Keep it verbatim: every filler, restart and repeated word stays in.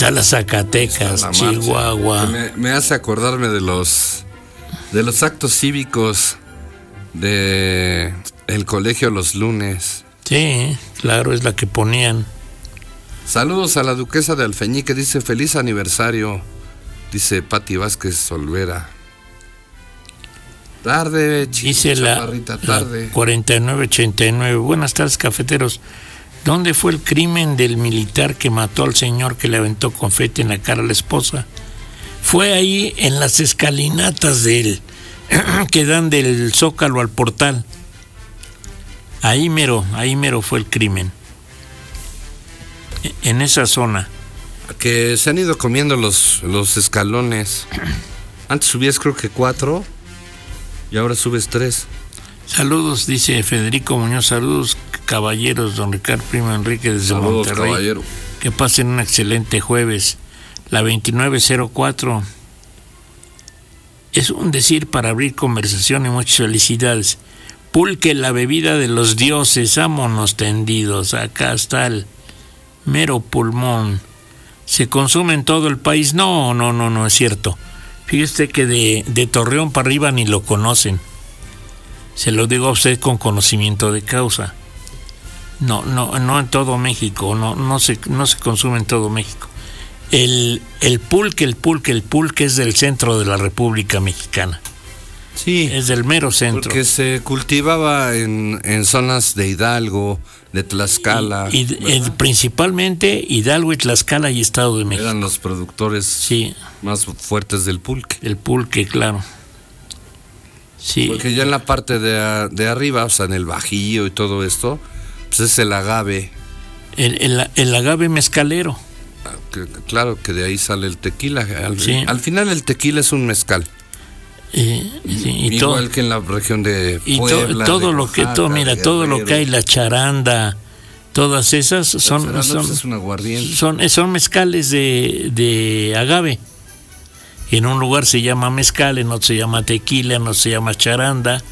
está la Zacatecas, está la Chihuahua. Me, me hace acordarme de los de los actos cívicos de el colegio los lunes. Sí, claro, es la que ponían. Saludos a la duquesa de Alfeñique, dice feliz aniversario, dice Pati Vázquez Olvera. Tarde, dice la, tarde. la cuarenta y nueve ochenta y nueve. Buenas tardes, cafeteros. ¿Dónde fue el crimen del militar que mató al señor que le aventó confeti en la cara a la esposa? Fue ahí en las escalinatas del que dan del Zócalo al portal. Ahí mero, ahí mero fue el crimen. En esa zona. Que se han ido comiendo los, los escalones. Antes subías creo que cuatro y ahora subes tres. Saludos, dice Federico Muñoz. Saludos, caballeros, don Ricardo Primo Enrique desde Saludos, Monterrey. Caballero. Que pasen un excelente jueves. La veintinueve cero cuatro. Es un decir para abrir conversación y muchas felicidades. Pulque, la bebida de los dioses, ámonos tendidos. Acá está el mero pulmón. ¿Se consume en todo el país? No, no, no, no es cierto. Fíjese que de, de Torreón para arriba ni lo conocen. Se lo digo a usted con conocimiento de causa. No, no, no en todo México, no, no se, no se consume en todo México. El, el pulque, el pulque, el pulque es del centro de la República Mexicana. Sí. Es del mero centro. Porque se cultivaba en, en zonas de Hidalgo, de Tlaxcala. Y, y, y principalmente Hidalgo y Tlaxcala y Estado de México. Eran los productores sí. más fuertes del pulque. El pulque, claro. Sí. Porque ya en la parte de, de arriba, o sea, en el Bajío y todo esto, pues es el agave. El, el, el agave mezcalero. Que, claro, que de ahí sale el tequila. Al, sí. al final el tequila es un mezcal. Eh, sí, y Igual todo, que en la región de Puebla, y to, todo de lo Oaxaca, que todo mira todo lo que hay, la charanda, todas esas son la son, es un aguardiente. son son mezcales de, de agave. En un lugar se llama mezcal, en otro se llama tequila, en otro se llama charanda.